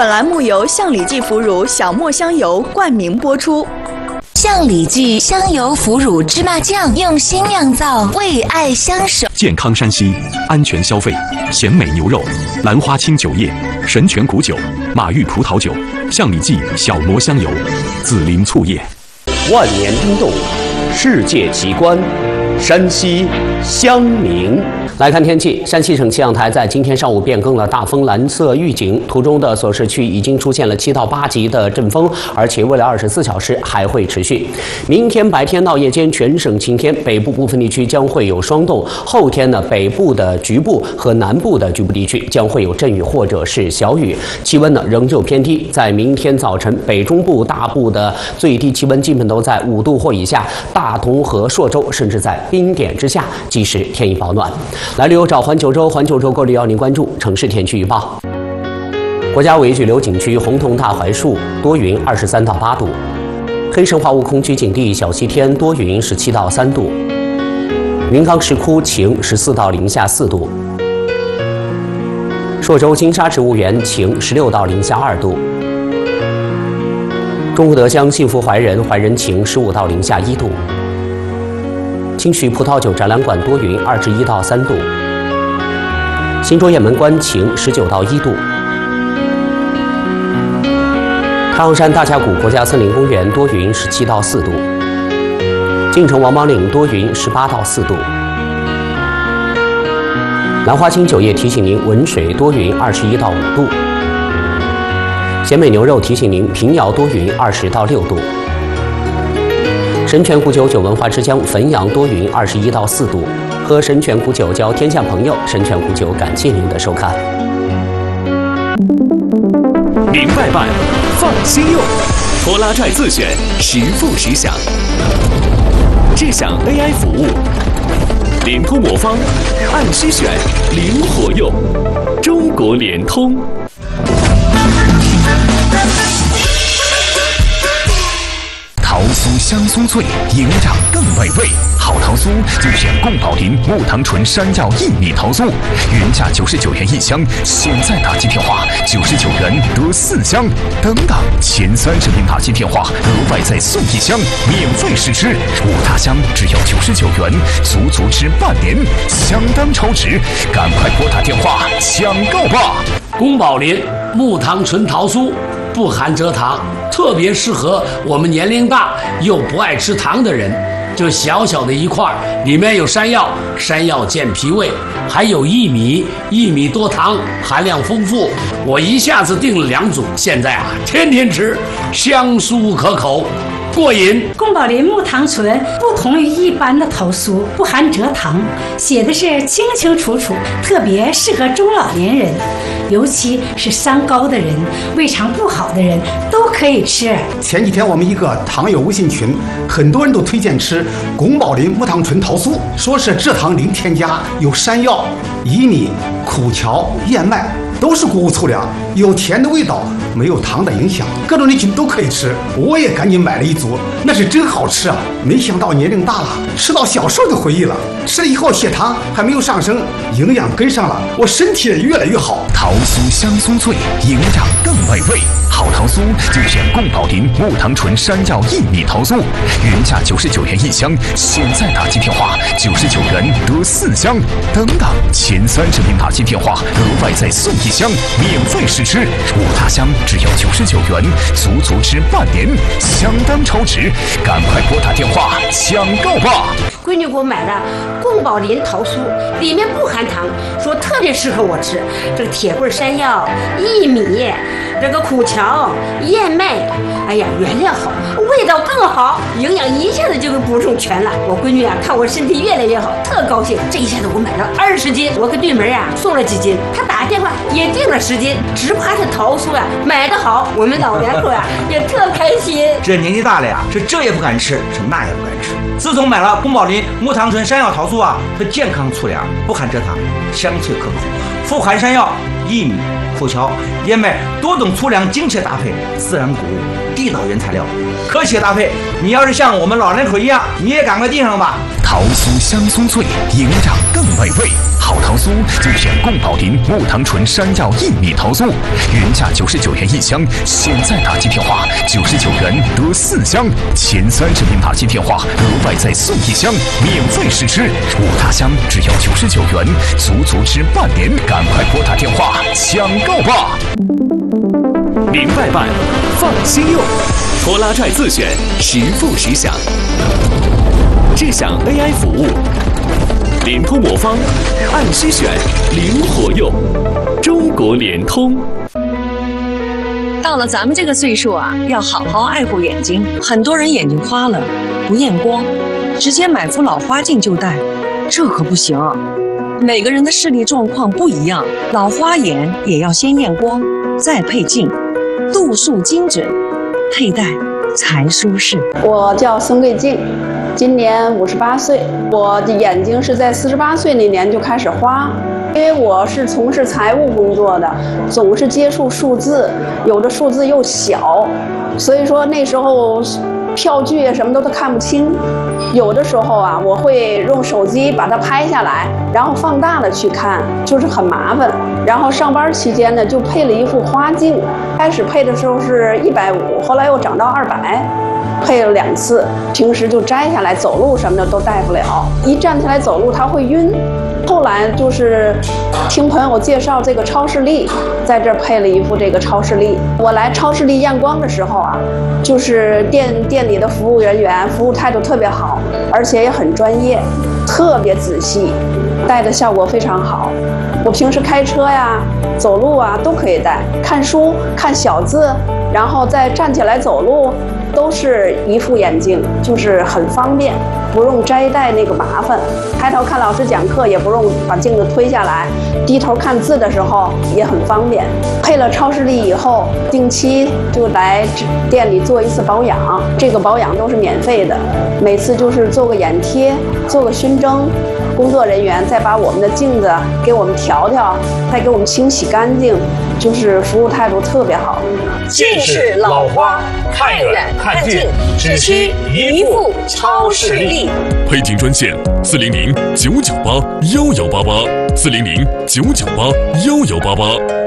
本栏目由象里记腐乳小磨香油冠名播出。 象里记香油腐乳芝麻酱用心酿造，为爱相守。 健康山西，安全消费。咸美牛肉、兰花清酒业、神泉谷酒、马玉葡萄酒、象里记小磨香油、紫菱醋业。 万年冰冻，世界奇观，山西襄明。来看天气，山西省气象台在今天上午变更了大风蓝色预警，途中的所市区已经出现了7到8级的阵风，而且未来24小时还会持续。明天白天到夜间全省晴天，北部部分地区将会有霜冻。后天呢，北部的局部和南部的局部地区将会有阵雨或者是小雨，气温呢仍旧偏低。在明天早晨，北中部大部的最低气温基本都在5度或以下，大同和朔州甚至在冰点之下，即使天意保暖。来旅游找环球州，环球州购率要您关注城市天气预报。国家危巨流景区红桐大槐树多云23到8度，黑神话悟空区景地小西天多云17到3度，云冈石窟晴14到零下4度，朔州金沙植物园晴16到零下2度，中湖德乡幸福怀仁晴15到零下1度。清徐葡萄酒展览馆多云21到3度，新卓雁门关晴19到1度，太行山大峡谷国家森林公园多云17到4度，晋城王莽岭多云18到4度，兰花清酒业提醒您文水多云21到5度，咸美牛肉提醒您平遥多云20到6度，神泉古酒酒文化之乡汾阳多云21到4度，喝神泉古酒交天下朋友。神泉古酒感谢您的收看。 明白办，放心用，拖拉拽自选，实付实享，智享 AI 服务，联通魔方，按需选，灵活用，中国联通。 桃酥香酥脆，营长更美味。好桃酥就选贡宝林木糖醇山药薏米桃酥，原价99元1箱，现在打击电话99元得4箱。等等，前30名打击电话额外再送1箱，免费试吃。5大箱只要99元，足足吃半年，相当超值。赶快拨打电话抢购吧！ 宫保林木糖醇桃酥不含蔗糖，特别适合我们年龄大又不爱吃糖的人。这小小的一块，里面有山药，山药健脾胃，还有薏米，薏米多糖，含量丰富。我一下子订了2组，现在天天吃，香酥可口，过瘾。 宫保林木糖醇不同于一般的桃酥，不含蔗糖，写的是清清楚楚，特别适合中老年人，尤其是三高的人、胃肠不好的人都可以吃。 前几天我们一个糖友微信群，很多人都推荐吃宫保林木糖醇桃酥，说是蔗糖零添加，有山药、薏米、苦荞、燕麦，都是谷物粗粮，有甜的味道，没有糖的影响，各种人群都可以吃。我也赶紧买了1组，那是真好吃啊！没想到年龄大了，吃到小时候的回忆了。吃了以后血糖还没有上升，营养跟上了，我身体也越来越好。 桃酥香酥脆，营长更美味。好桃酥就选贡宝林木糖醇山药薏米桃酥，原价99元1箱，现在打击电话99元得4箱。等等，前30名打击电话额外再送1箱，免费试吃。5大箱只要99元，足足吃半年，相当超值。赶快拨打电话抢购吧！ 闺女给我买的贡宝林桃酥，里面不含糖，说特别适合我吃。这个铁棍山药、薏米，这个苦荞、燕麦，哎呀，原料好，味道更好，营养一下子就给补充全了。我闺女看我身体越来越好，特高兴。这一下子我买了20斤，我给对门送了几斤，她打电话也订了10斤，只怕这桃酥买得好，我们老两口也特开心。 这年纪大了是这也不敢吃，是那也不敢吃。自从买了宫保林木糖醇山药桃酥它健康粗粮，不含蔗糖，香脆可口，富含山药、薏米、苦荞、燕麦多种粗粮精确搭配，自然谷物，地道原材料，科学搭配。你要是像我们老两口一样，你也赶快订上吧。 桃酥香酥脆，营长更美味。 好桃酥就选贡宝林木糖醇山药薏米桃酥，原价99元1箱，现在打进电话99元得4箱，前30名打进电话额外再送1箱，免费试吃，5大箱只要99元，足吃半年，赶快拨打电话抢购吧！ 明白办，放心用，拖拉拽自选，实付实享。智享 AI 服务，联通魔方，按需选，灵活用，中国联通。 到了咱们这个岁数啊，要好好爱护眼睛。很多人眼睛花了，不验光，直接买副老花镜就戴，这可不行。每个人的视力状况不一样，老花眼也要先验光，再配镜，度数精准，佩戴才舒适。 我叫孙桂静，今年58岁。我的眼睛是在48岁那年就开始花，因为我是从事财务工作的，总是接触数字，有的数字又小，所以说那时候票据什么都看不清。有的时候啊，我会用手机把它拍下来，然后放大了去看，就是很麻烦。然后上班期间呢，就配了一副花镜，开始配的时候是150，后来又涨到200。配了2次，平时就摘下来走路什么的都戴不了，一站起来走路它会晕。后来就是听朋友介绍这个超视力，在这儿配了一副这个超视力。我来超视力验光的时候啊，就是店里的服务人员服务态度特别好，而且也很专业，特别仔细，戴的效果非常好。我平时开车呀、走路啊都可以戴，看书看小字，然后再站起来走路，都是一副眼镜，就是很方便，不用摘戴那个麻烦。抬头看老师讲课也不用把镜子推下来，低头看字的时候也很方便。配了超视力以后，定期就来店里做一次保养，这个保养都是免费的，每次就是做个眼贴，做个熏蒸。工作人员再把我们的镜子给我们调调，再给我们清洗干净，就是服务态度特别好。 近视老花，看远看近，只需一副超视力。 配镜专线：400-998-1188，400-998-1188。